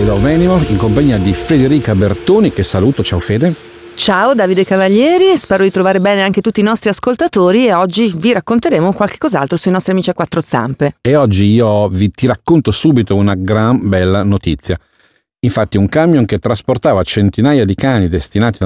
I Love Animal in compagnia di Federica Bertoni, che saluto. Ciao Fede. Ciao Davide Cavalieri, spero di trovare bene anche tutti i nostri ascoltatori e oggi vi racconteremo qualche cos'altro sui nostri amici a quattro zampe. E oggi ti racconto subito una gran bella notizia. Infatti un camion che trasportava centinaia di cani destinati ad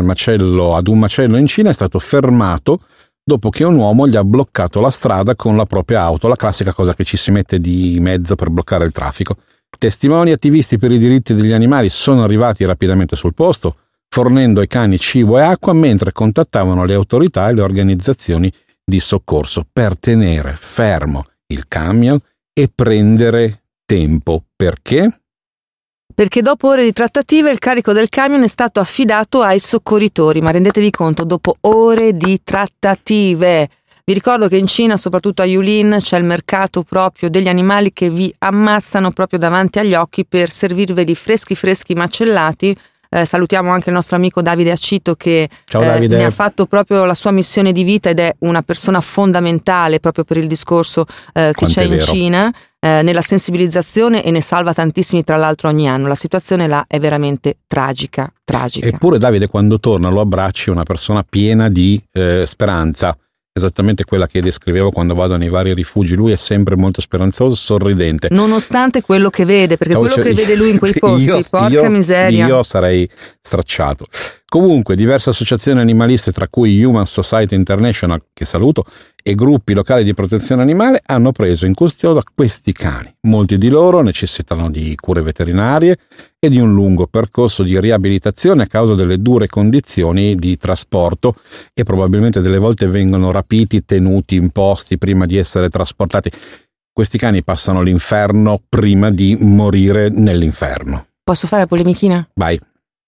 un macello in Cina è stato fermato dopo che un uomo gli ha bloccato la strada con la propria auto, la classica cosa che ci si mette di mezzo per bloccare il traffico. Testimoni e attivisti per i diritti degli animali sono arrivati rapidamente sul posto, fornendo ai cani cibo e acqua mentre contattavano le autorità e le organizzazioni di soccorso per tenere fermo il camion e prendere tempo. Perché? Perché dopo ore di trattative il carico del camion è stato affidato ai soccorritori, ma rendetevi conto, dopo ore di trattative. Vi ricordo che in Cina, soprattutto a Yulin, c'è il mercato proprio degli animali che vi ammazzano proprio davanti agli occhi per servirveli freschi macellati. Salutiamo anche il nostro amico Davide Accito che ne ha fatto proprio la sua missione di vita ed è una persona fondamentale proprio per il discorso che c'è in Cina, nella sensibilizzazione, e ne salva tantissimi tra l'altro ogni anno. La situazione là è veramente tragica. Eppure Davide, quando torna lo abbracci, una persona piena di speranza, esattamente quella che descrivevo quando vado nei vari rifugi. Lui è sempre molto speranzoso, sorridente, nonostante quello che vede, perché quello che vede lui in quei posti, porca miseria, io sarei stracciato. Comunque diverse associazioni animaliste, tra cui Human Society International, che saluto, e gruppi locali di protezione animale hanno preso in custodia questi cani. Molti di loro necessitano di cure veterinarie e di un lungo percorso di riabilitazione a causa delle dure condizioni di trasporto, e probabilmente delle volte vengono rapiti, tenuti in posti prima di essere trasportati. Questi cani passano l'inferno prima di morire nell'inferno. Posso fare la polemichina? Vai.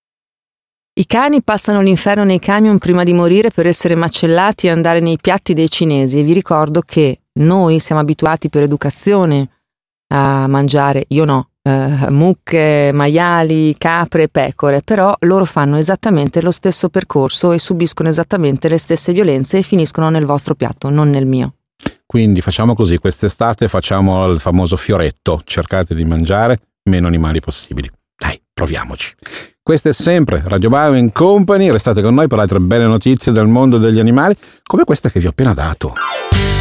I cani passano l'inferno nei camion prima di morire per essere macellati e andare nei piatti dei cinesi. E vi ricordo che noi siamo abituati per educazione a mangiare, io no, mucche, maiali, capre, pecore, però loro fanno esattamente lo stesso percorso e subiscono esattamente le stesse violenze e finiscono nel vostro piatto, non nel mio. Quindi facciamo così, quest'estate facciamo il famoso fioretto: cercate di mangiare meno animali possibili. Dai, proviamoci. Questa è sempre Radio Bio & Company, restate con noi per altre belle notizie del mondo degli animali, come questa che vi ho appena dato.